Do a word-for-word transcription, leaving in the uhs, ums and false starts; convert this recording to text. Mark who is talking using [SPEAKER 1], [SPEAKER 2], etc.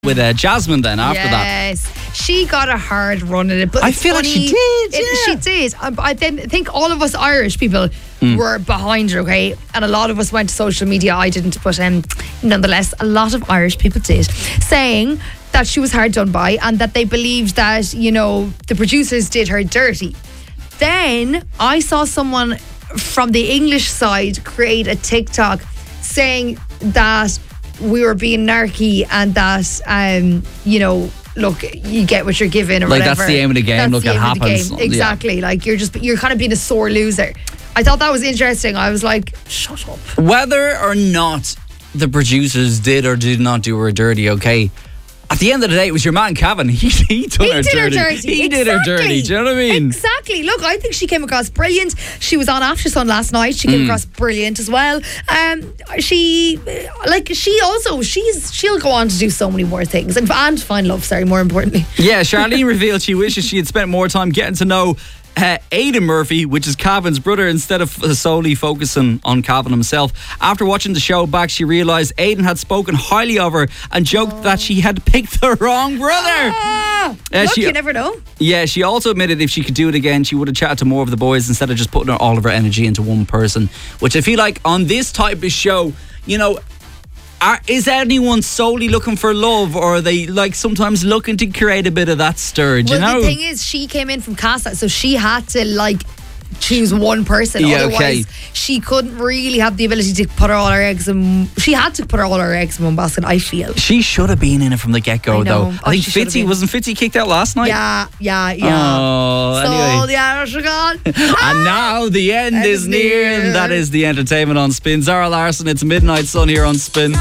[SPEAKER 1] with uh, Jasmine then after that.
[SPEAKER 2] Yes, she got a hard run at it. But
[SPEAKER 1] I
[SPEAKER 2] it's
[SPEAKER 1] feel like she
[SPEAKER 2] funny,
[SPEAKER 1] did,
[SPEAKER 2] it-
[SPEAKER 1] yeah.
[SPEAKER 2] she did. I, I then think all of us Irish people
[SPEAKER 1] Mm.
[SPEAKER 2] were behind her, okay? And a lot of us went to social media. I didn't, but um, nonetheless, a lot of Irish people did, saying that she was hard done by and that they believed that, you know, the producers did her dirty. Then I saw someone from the English side create a TikTok saying that we were being narky and that, um, you know, look, you get what you're given or
[SPEAKER 1] Like,
[SPEAKER 2] whatever.
[SPEAKER 1] that's the aim of the game.
[SPEAKER 2] That's
[SPEAKER 1] Look,
[SPEAKER 2] the
[SPEAKER 1] it
[SPEAKER 2] aim of the
[SPEAKER 1] happens.
[SPEAKER 2] game.
[SPEAKER 1] Yeah.
[SPEAKER 2] Exactly. Like, you're just, you're kind of being a sore loser. I thought that was interesting. I was like, shut up.
[SPEAKER 1] Whether or not the producers did or did not do her dirty, okay, at the end of the day, it was your man Cavan. He, he done
[SPEAKER 2] He
[SPEAKER 1] her
[SPEAKER 2] did her
[SPEAKER 1] dirty.
[SPEAKER 2] dirty.
[SPEAKER 1] He did her
[SPEAKER 2] Exactly.
[SPEAKER 1] dirty. Do you know what I mean?
[SPEAKER 2] Exactly. Look, I think she came across brilliant. She was on After Sun last night. She came
[SPEAKER 1] Mm.
[SPEAKER 2] across brilliant as well. Um, she, like, she also, she's, she'll go on to do so many more things and, and find love, sorry, more importantly.
[SPEAKER 1] Yeah, Charlene revealed she wishes she had spent more time getting to know uh, Aidan Murphy, which is Cavan's brother, instead of solely focusing on Cavan himself. After watching the show back, she realised Aidan had spoken highly of her and joked
[SPEAKER 2] Oh.
[SPEAKER 1] that she had picked the wrong brother.
[SPEAKER 2] Ah,
[SPEAKER 1] Uh,
[SPEAKER 2] look,
[SPEAKER 1] she-
[SPEAKER 2] you never know.
[SPEAKER 1] Yeah, she also admitted if she could do it again, she would have chatted to more of the boys instead of just putting all of her energy into one person. Which I feel like on this type of show, you know, are, is anyone solely looking for love, or are they like sometimes looking to create a bit of that stir? Do
[SPEAKER 2] Well,
[SPEAKER 1] you know?
[SPEAKER 2] the thing is, she came in from Casa, so she had to, like, choose one person.
[SPEAKER 1] Yeah,
[SPEAKER 2] Otherwise,
[SPEAKER 1] okay.
[SPEAKER 2] she couldn't really have the ability to put all her eggs in. She had to put all her eggs in one basket, I feel.
[SPEAKER 1] She should have been in it from the get-go,
[SPEAKER 2] I know.
[SPEAKER 1] though.
[SPEAKER 2] Oh,
[SPEAKER 1] I think
[SPEAKER 2] she should have
[SPEAKER 1] Fitzy,
[SPEAKER 2] been.
[SPEAKER 1] wasn't Fitzy kicked out last night?
[SPEAKER 2] Yeah, yeah, yeah.
[SPEAKER 1] Oh,
[SPEAKER 2] so
[SPEAKER 1] anyway.
[SPEAKER 2] the Irish are gone.
[SPEAKER 1] And now the end
[SPEAKER 2] End
[SPEAKER 1] is
[SPEAKER 2] is
[SPEAKER 1] near,
[SPEAKER 2] near.
[SPEAKER 1] and that is the entertainment on Spin. Zara Larson, it's Midnight Sun here on Spin.